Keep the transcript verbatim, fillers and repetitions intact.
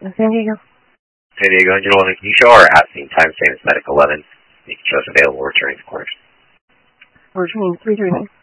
San Diego. San Diego, Engine eleven, can you show our at-scene time, same as Medic eleven? You can show us available returning to quarters. Returning three three nine.